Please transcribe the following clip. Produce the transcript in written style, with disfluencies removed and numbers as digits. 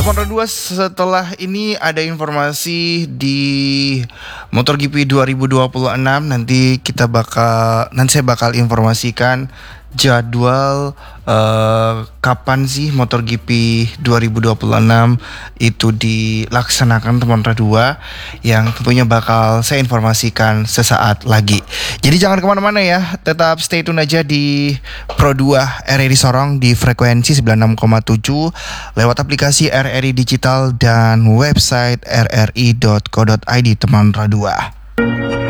Motor 2 setelah ini ada informasi di MotoGP 2026 nanti saya bakal informasikan jadwal kapan sih MotoGP 2026 itu dilaksanakan teman-teman 2 yang tentunya bakal saya informasikan sesaat lagi. Jadi jangan kemana-mana ya, tetap stay tune aja di Pro 2 RRI Sorong di frekuensi 96,7 lewat aplikasi RRI Digital dan website rri.co.id teman-teman 2.